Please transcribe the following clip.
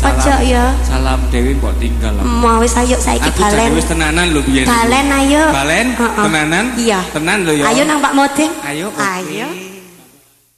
Ojo ya. Salam Dewi mbok tinggal. Mau wis ayo saiki balen. Aku wis tenanan lho biyen. Balen ayo. Balen tenanan? Iya. Tenan lho ya. Ayo nang Pak Moding. Ayo. Ayo.